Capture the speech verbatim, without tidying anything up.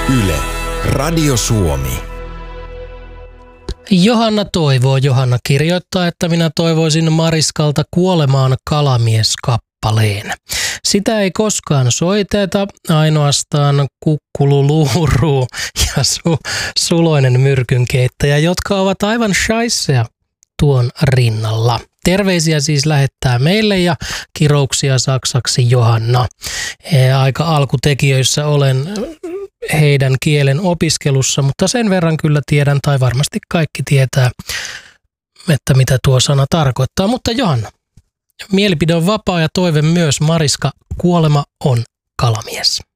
Yle, Radio Suomi. Johanna toivoo. Johanna kirjoittaa, että minä toivoisin Mariskalta Kuolemaan kalamies-kappaleen. Sitä ei koskaan soiteta, ainoastaan Kukkulu Luuruu ja su- Suloinen myrkynkeittäjä, jotka ovat aivan shaisseja tuon rinnalla. Terveisiä siis lähettää meille ja kirouksia saksaksi Johanna. Aika alkutekijöissä olen heidän kielen opiskelussa, mutta sen verran kyllä tiedän, tai varmasti kaikki tietää, että mitä tuo sana tarkoittaa. Mutta Johanna, mielipide on vapaa ja toive myös. Mariska, kuolema on kalamies.